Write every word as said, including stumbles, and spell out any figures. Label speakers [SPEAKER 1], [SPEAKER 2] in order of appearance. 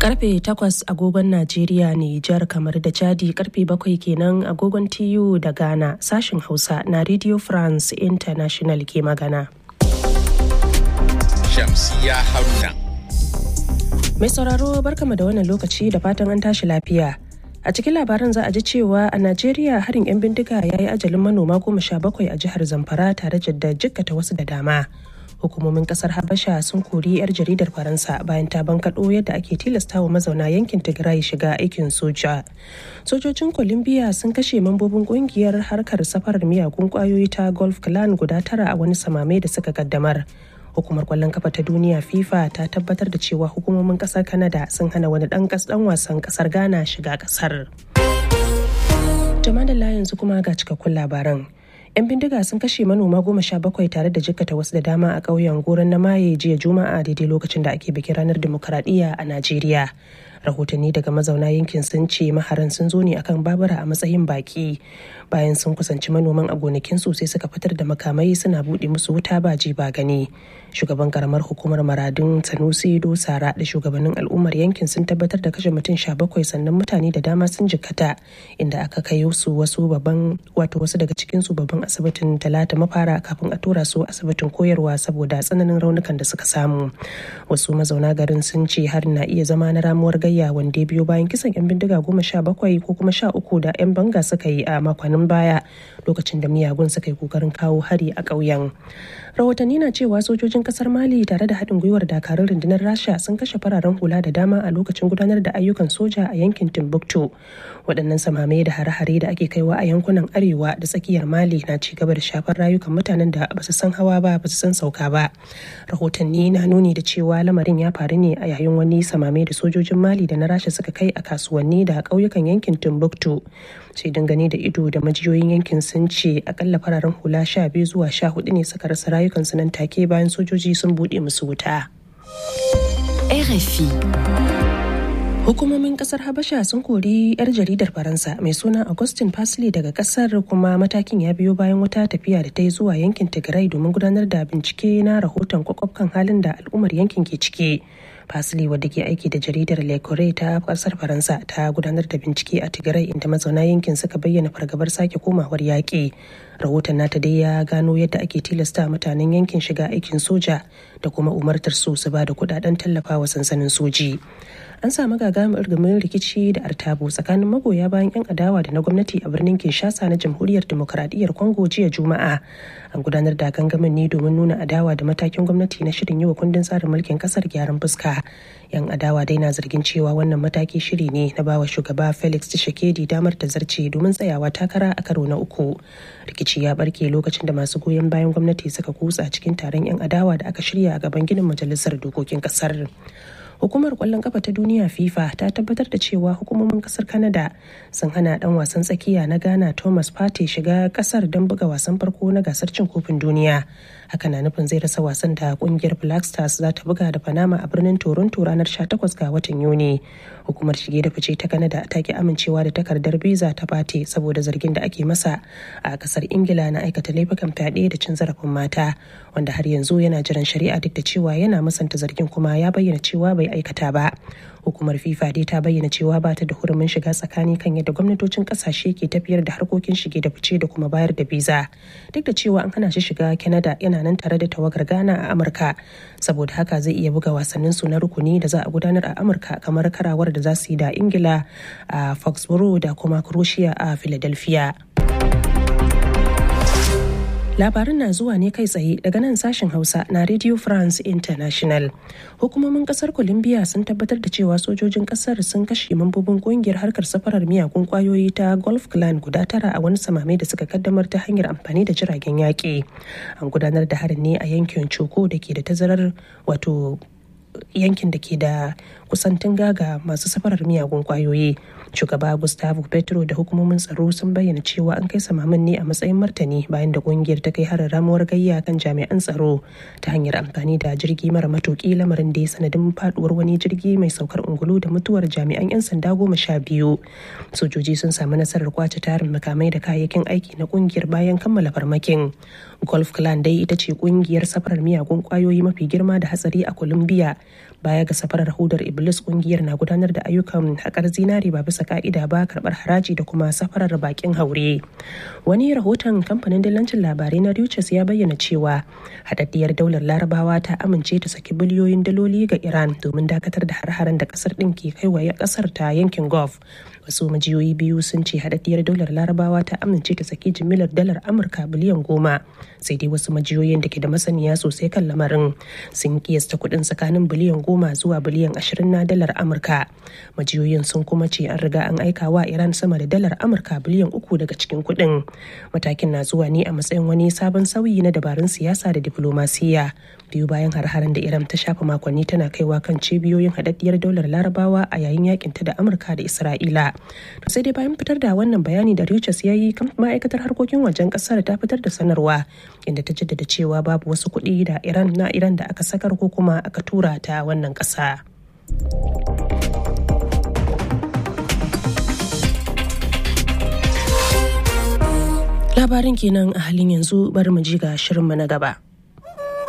[SPEAKER 1] Karfe takwas agogon Najeriya ne, Nijar, kamar da Chadi, karfe bakwai kenan agogon T U da Ghana. Sashen Hausa na Radio France International ke magana.
[SPEAKER 2] Shamsiya Haruna.
[SPEAKER 1] Mai sauraro barkama da wannan lokaci da fatan an tashi lafiya. A cikin labaran za a ji cewa a Najeriya harin 'yan bindiga ya yi ajalin manoma goma sha bakwai a jihar Zamfara tare da jikkata wasu da dama. Hukumomin kasar Habasha sun kori 'yar jaridar Faransa bayan ta bankaɗo yadda ake tilastawa mazauna yankin Tigray shiga aikin soja. Sojojin Colombia sun kashe mambobin kungiyar harkar safarar miyagun kwayoyi ta Gulf Clan guda tara a wani samame da suka kaddamar. Hukumar kwallon kafa ta duniya FIFA ta tabbatar da cewa hukumomin kasar Canada sun hana wani dan dan wasan kasar Ghana shiga kasar. Jama'a yanzu kuma ga cikakkun labaran. 'Yan bindiga sun kashe manoma goma sha bakwai tare da jikkata wasu da dama a ƙauyen Goron na Maye jiya Juma'a daidai lokacin da ake bikin ranar dimokuraɗiyya a Najeriya. Rahotanni daga mazauna yankin sun ce maharan sun zo ne akan babura a matsayin baki bayan sun kusanci manoman a gonakin su sai suka fitar da makamai suna buɗe musu wuta ba ji ba gani. Shugaban karamar hukumar Maradun Sanusi Dosara da shugabannin al'ummar yankin sun tabbatar da kashe mutum sha bakwai sannan mutane da dama sun jikkata inda aka kai su wasu babban wato wasu daga cikin su babban asibitin Talata Mafara kafin a tura su asibitin koyarwa saboda tsananin raunukan da suka samu. Wasu mazauna garin sun ce har na iya zama na ramuwar gayya wanda ya biyo bayan kisan 'yan bindiga goma sha bakwai ko kuma sha uku da 'yan banga suka yi a makonnin baya lokacin da miyagun suka yi kokarin kawo hari a ƙauyen. Rahotanni na cewa sojojin kasar Mali tare da haɗin gwiwar dakarun rundunar Rasha sun kashe fararen hula da dama a lokacin gudanar da ayyukan soja a yankin Timbuktu. Waɗannan samame da hare-hare da ake kaiwa a yankunan arewa da tsakiyar Mali na ci gaba da shafar rayukan mutanen da ba su san hawa ba ba su san sauka ba. Rahotanni na nuni da cewa lamarin ya faru ne a yayin wani samame da sojojin Mali da na Rasha suka kai a kasuwanni da ƙauyukan yankin Timbuktu. Sai dangane da ido da majiyoyin yankin sun ce akalla fararen hula sha biyu zuwa sha hudu ne suka rasa rayukansu nan take bayan sojoji sun buɗe musu wuta.
[SPEAKER 3] R F I.
[SPEAKER 1] Hukumomin kasar Habasha sun kori 'yar jaridar Faransa mai suna Augustin Pasley daga kasar, kuma matakin ya biyo bayan wata tafiya da ta yi zuwa yankin Tigray domin gudanar da bincike na rahoton kwakwaf kan halin da al'ummar yankin ke ciki. Pasley, wadda ke aiki da jaridar Le Corée ta kasar Faransa, ta gudanar da bincike a Tigray inda mazauna yankin suka bayyana fargabar sake komawar yaƙi. Rahoton nata dai ya gano yadda ake tilasta mutanen yankin shiga aikin soja da kuma umartar su su ba da kudaden tallafawa sansanin soji. An samu gagarumin rikici da artabu tsakanin magoya bayan 'yan adawa da na gwamnati a birnin Kinshasa na Jamhuriyar Dimokuraɗiyyar Congo jiya Juma'a. An gudanar da gangamin ne domin nuna adawa da matakin gwamnati na shirin yi wa kundin tsarin mulkin kasar gyaran fuska. 'Yan adawa dai na zargin cewa wannan mataki shiri ne na bawa shugaba Felix Tshisekedi damar ta zarce domin tsayawa takara a karo na uku. Rikici ya barke lokacin da masu goyon bayan gwamnati suka kutsa cikin taron 'yan adawa da aka shirya a gaban ginin majalisar dokokin kasar. Hukumar kwallon kafa ta duniya FIFA ta tabbatar da cewa hukumomin kasar Canada sun hana dan wasan tsakiya na Ghana Thomas Partey shiga kasar don buga wasan farko na gasar cin kofin duniya. Haka na nufin zai rasa wasan da kungiyar Black Stars za ta buga da Panama a birnin Toronto ranar sha takwas ga watan Yuni. Hukumar shige da fice ta Canada ta ki amincewa da takardar visa ta Partey saboda zargin da ake masa a kasar Ingila na aikata laifukan fyaɗe da cin zarafin mata, wanda har yanzu yana jiran shari'a duk da cewa yana musanta zargin kuma ya bayyana cewa bai aikata ba. Hukumar FIFA dai ta bayyana cewa ba ta da hurumin shiga tsakani kan yadda gwamnatocin kasashe ke tafiyar da harkokin shige da fice da kuma bayar da visa. Duk da cewa an hana shi shiga Canada, yana nan tare da tawagar Ghana a Amurka, saboda haka zai iya buga wasannin su na rukuni da za a gudanar a Amurka, kamar karawar da za su yi da Ingila a Foxborough da kuma Croatia a Philadelphia. Labarin na zuwa ne kai tsaye daga nan sashen Hausa na Radio France International. Hukumomin kasar Colombia sun tabbatar da cewa sojojin kasar sun kashe mambobin kungiyar harkar safarar miyagun kwayoyi ta Gulf Clan guda tara a wani samame da suka kaddamar ta hanyar amfani da jiragen yaƙi. An gudanar da harin ne a yankin Choco da ke da tazarar wato yankin da ke da kusantin gaga masu safarar miyagun kwayoyi. Shugaba Gustavo Petro da hukumomin tsaro sun bayyana cewa an kai samamin ne a matsayin martani bayan da kungiyar ta kai harin ramuwar gayya kan jami'an tsaro ta hanyar amfani da jirgi mara matuki, lamarin da ya sanadin faduwar wani jirgi mai saukar ungulu da mutuwar jami'an 'yan sanda goma sha biyu. Sojoji sun samu nasarar kwace tarin makamai da kayayyakin aiki na kungiyar bayan kammala farmakin. Gulf Clan dai ita ce kungiyar safarar miyagun kwayoyi mafi girma da hatsari a Colombia Baya ga safarar hudar Iblis, kungiyar na gudanar da ayyukan haƙar zinari ba bisa ka'ida ba, karɓar haraji da kuma safarar bakin haure. Wani rahoton kamfanin dillancin labarai na Reuters ya bayyana cewa haɗaɗɗiyar daular Larabawa ta amince ta saki biliyoyin daloli ga Iran domin dakatar da har-haren da ƙasar ɗin ke kaiwa ƙasar ta yankin Gulf. Wasu majiyoyi biyu sun ce haɗaɗɗiyar daular Larabawa ta amince ta saki jimillar dalar Amurka biliyan goma, sai dai wasu majiyoyin da ke da masaniya sosai kan lamarin sun kiyasta kuɗin tsakanin biliyan goma zuwa biliyan ashirin na dalar Amurka. Majiyoyin sun kuma ce an riga an aika wa Iran sama da dalar Amurka biliyan uku daga cikin kuɗin. Matakin na zuwa ne a matsayin wani sabon sauyi na dabarun siyasa da diflomasiyya biyu bayan har-haren da Iran ta shafa makonni tana kaiwa kan cibiyoyin haɗaɗɗiyar daular Larabawa a yayin yakinta da Amurka da Isra'ila. To sai dai bayan fitar da wannan bayani da Reuters ya yi, ma'aikatar harkokin wajen kasar ta fitar da sanarwa inda ta jaddada cewa babu wasu kuɗi da Iran na Iran da aka sakar ko kuma aka tura ta wannan ƙasa. Labarin kenan a halin yanzu, bari mu ji ga shirinmu na gaba.